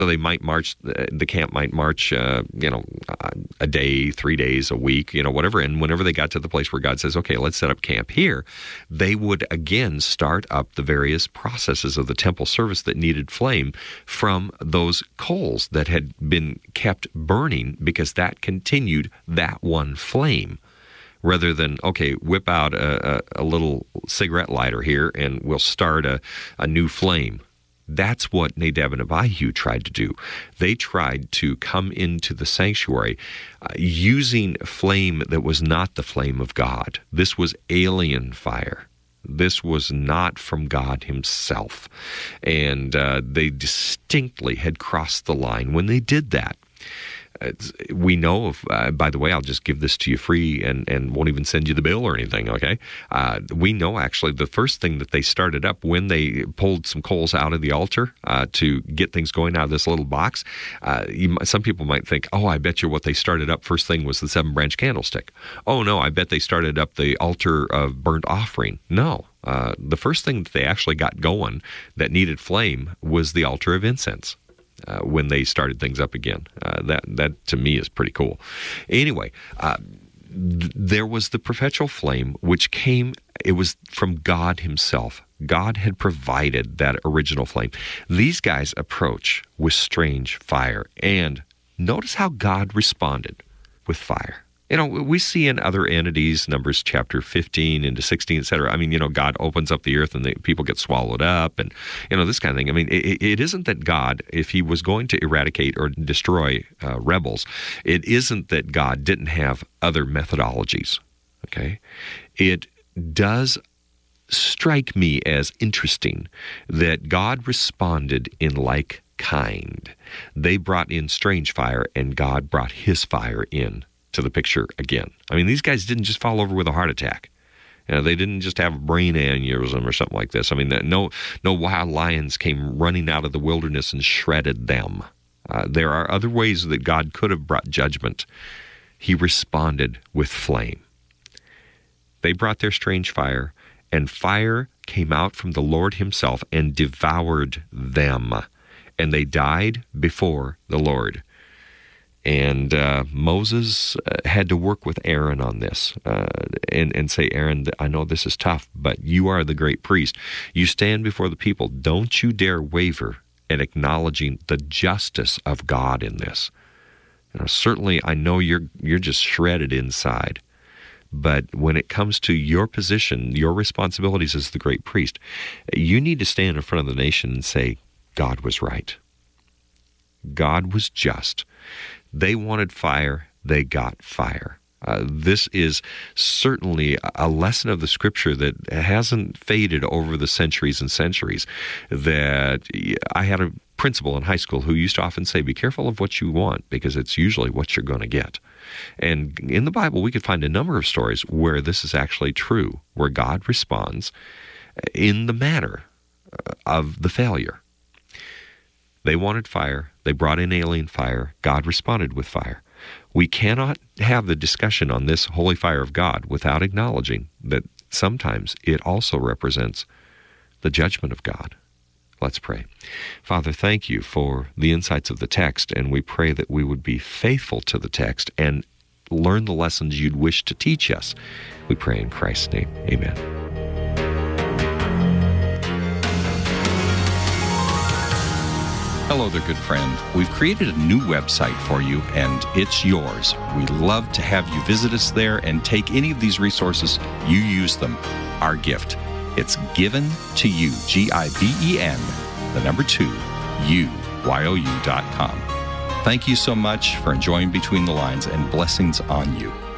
So they might march, the camp might march, a day, 3 days, a week, whatever. And whenever they got to the place where God says, okay, let's set up camp here, they would again start up the various processes of the temple service that needed flame from those coals that had been kept burning, because that continued that one flame. Rather than, okay, whip out a little cigarette lighter here and we'll start a new flame. That's what Nadab and Abihu tried to do. They tried to come into the sanctuary using flame that was not the flame of God. This was alien fire. This was not from God himself. And they distinctly had crossed the line when they did that. We know of, by the way, I'll just give this to you free and won't even send you the bill or anything, okay? We know actually the first thing that they started up when they pulled some coals out of the altar to get things going out of this little box, some people might think, oh, I bet you what they started up first thing was the 7-branch candlestick. Oh, no, I bet they started up the altar of burnt offering. No. The first thing that they actually got going that needed flame was the altar of incense. When they started things up again. That to me is pretty cool. Anyway, there was the perpetual flame, which came, it was from God himself. God had provided that original flame. These guys approach with strange fire, and notice how God responded with fire. We see in other entities, Numbers chapter 15 into 16, etc. God opens up the earth and the people get swallowed up and, this kind of thing. It isn't that God, if he was going to eradicate or destroy rebels, it isn't that God didn't have other methodologies, okay? It does strike me as interesting that God responded in like kind. They brought in strange fire and God brought his fire in to the picture again. These guys didn't just fall over with a heart attack. They didn't just have a brain aneurysm or something like this. No wild lions came running out of the wilderness and shredded them. There are other ways that God could have brought judgment. He responded with flame. They brought their strange fire, and fire came out from the Lord himself and devoured them. And they died before the Lord. And Moses had to work with Aaron on this and say, Aaron, I know this is tough, but you are the great priest. You stand before the people. Don't you dare waver at acknowledging the justice of God in this. Certainly, I know you're just shredded inside. But when it comes to your position, your responsibilities as the great priest, you need to stand in front of the nation and say, God was right. God was just. They wanted fire, they got fire. This is certainly a lesson of the Scripture that hasn't faded over the centuries and centuries. That I had a principal in high school who used to often say, be careful of what you want, because it's usually what you're going to get. And in the Bible, we could find a number of stories where this is actually true, where God responds in the manner of the failure. They wanted fire. They brought in alien fire. God responded with fire. We cannot have the discussion on this holy fire of God without acknowledging that sometimes it also represents the judgment of God. Let's pray. Father, thank you for the insights of the text, and we pray that we would be faithful to the text and learn the lessons you'd wish to teach us. We pray in Christ's name. Amen. Hello there, good friend. We've created a new website for you, and it's yours. We love to have you visit us there and take any of these resources. You use them. Our gift. It's given to you, GIVEN, 2, UYOU.com. Thank you so much for enjoying Between the Lines, and blessings on you.